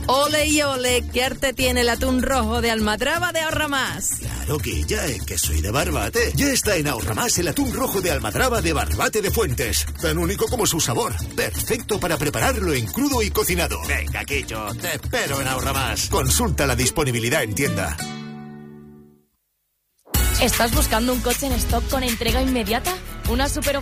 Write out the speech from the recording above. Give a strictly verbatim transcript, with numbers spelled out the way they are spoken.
Ole y ole, ¿qué arte tiene el atún rojo de Almadraba de Ahorra Más? Claro que ya, es que soy de Barbate. Ya está en Ahorra Más el atún rojo de Almadraba de Barbate de Fuentes. Tan único como su sabor. Perfecto para prepararlo en crudo y cocinado. Venga, Quicho, te espero en Ahorra Más. Consulta la disponibilidad en tienda. ¿Estás buscando un coche en stock con entrega inmediata? ¿Una super